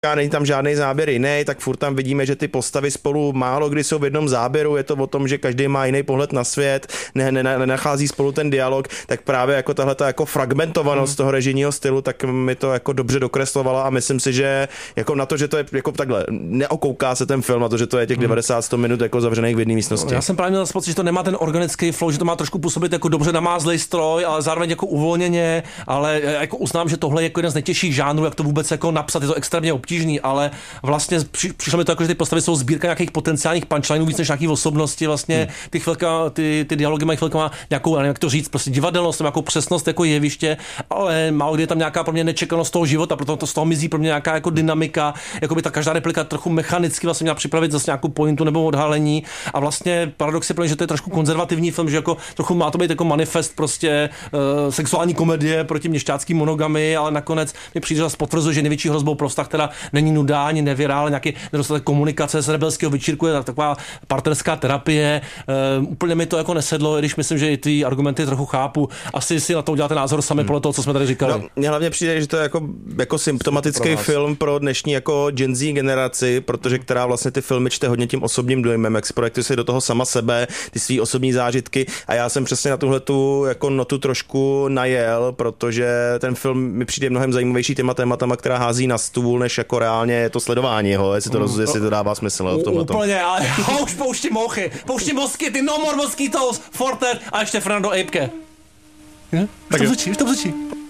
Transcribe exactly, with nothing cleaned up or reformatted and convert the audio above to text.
není tam žádný záběr jiný, tak furt tam vidíme, že ty postavy spolu málo kdy jsou v jednom záběru, je to o tom, že každý má jiný pohled na svět, ne, ne, nenachází spolu ten dialog, tak právě jako tahle jako fragmentovanost mm. toho režijního stylu, tak mi to jako dobře dokreslovala a myslím si, že jako na to, že to je jako takhle, neokouká se ten film na to, že to je těch mm. devadesát sto minut jako zavřených v jedné místnosti. Já jsem právě měl pocit, že to nemá ten organický flow, že to má trošku působit jako dobře namázlej stroj, ale zároveň jako uvolněně, ale jako uznám, že tohle je jako jeden z nejtěžších žánrů, jak to vůbec jako napsat, je to extrémně obtížný, ale vlastně při, přišlo mi to jako, že ty postavy jsou sbírka nějakých potenciálních punchlineů víc než nějakých osobností, vlastně hmm. ty chvilka, ty, ty dialogy mají chvilkama nějakou, nevím, jak to říct, prostě divadelnost, nějakou přesnost jako jeviště, ale málo kdy je tam nějaká pro mě nečekanost toho života, proto to z toho mizí pro mě nějaká jako dynamika, jako by ta každá replika trochu mechanicky vlastně měla připravit zase nějakou pointu nebo odhalení a vlastně paradox je pro mě, že to je trošku konzervativní film, že jako trochu má to být jako manifest prostě uh, sexuální komedie proti měšťáckým monogamy, ale nakonec mi přijde, že potvrzuje, že největší hrozbou pro vztah teda není nuda, ani nevěra, ale nějaký nedostatek komunikace z rebelského večírku, je taková partnerská terapie. Uh, úplně mi to jako nesedlo, když myslím, že i ty argumenty trochu chápu. Asi si na to uděláte názor sami hmm. podle toho, co jsme tady říkali. No, mně hlavně přijde, že to je jako, jako symptomatický pro film pro dnešní jako Gen Z generaci, protože která vlastně ty filmy čte hodně tím osobním dojmem, jak si projektuje si do toho sama sebe, ty svý osobní zážitky a já jsem přesně na tuhle tu jako notu trošku najel, protože ten film mi přijde mnohem zajímavější těma tématama, která hází na stůl, než jako reálně je to sledování jeho, jestli to, roz, jestli to dává smysl v tomhle. Úplně, ale už pouští mochy, pouští mozky, ty no more mosquitoes, Forte a ještě Fernando Apeke. Už to bzučí, už to bzučí.